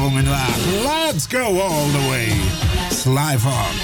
Erinnerungen wach. Let's go all the way. Sly Fox.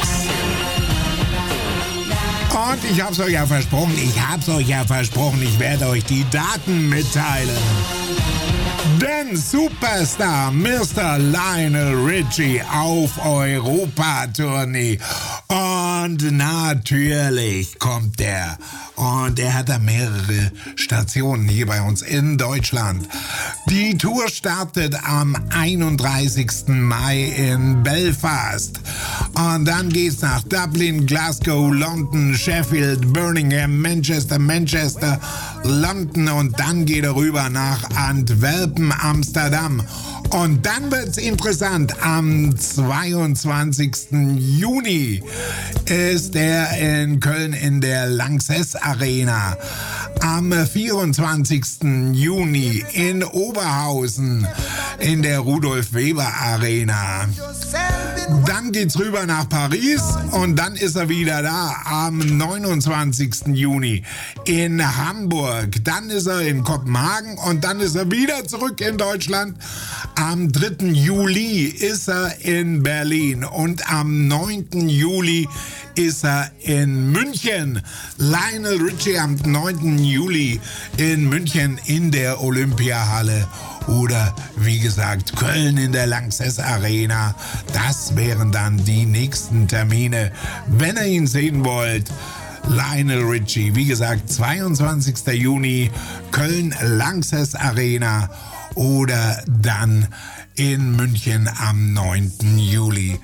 Und ich hab's euch ja versprochen, ich werde euch die Daten mitteilen. Denn Superstar Mr. Lionel Richie auf Europa-Tournee. Und natürlich kommt er. Und er hat da mehrere Stationen hier bei uns in Deutschland. Die Tour startet am 31. Mai in Belfast. Und dann geht's nach Dublin, Glasgow, London, Sheffield, Birmingham, Manchester, London. Und dann geht er rüber nach Antwerpen, Amsterdam. Und dann wird's interessant. Am 22. Juni ist er in Köln in der Lanxess Arena. Am 24. Juni in Oberhausen in der Rudolf Weber Arena. Dann geht's rüber nach Paris und dann ist er wieder da am 29. Juni in Hamburg. Dann ist er in Kopenhagen und dann ist er wieder zurück in Deutschland. Am 3. Juli ist er in Berlin und am 9. Juli ist er in München. Lionel Richie am 9. Juli in München in der Olympiahalle. Oder wie gesagt, Köln in der Lanxess Arena. Das wären dann die nächsten Termine. Wenn ihr ihn sehen wollt, Lionel Richie, wie gesagt, 22. Juni, Köln, Lanxess Arena. Oder dann in München am 9. Juli.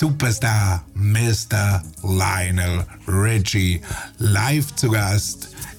Superstar Mr. Lionel Richie live zu Gast